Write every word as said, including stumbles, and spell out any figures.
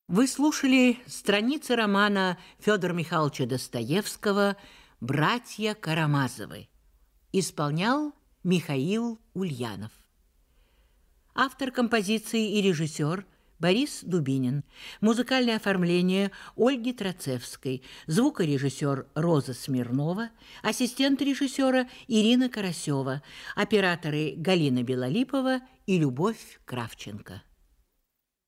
Вы слушали страницы романа Федора Михайловича Достоевского «Братья Карамазовы». Исполнял Михаил Ульянов. Автор композиции и режиссер Борис Дубинин. Музыкальное оформление Ольги Троцевской. Звукорежиссер Роза Смирнова. Ассистент режиссера Ирина Карасева. Операторы Галина Белолипова и Любовь Кравченко.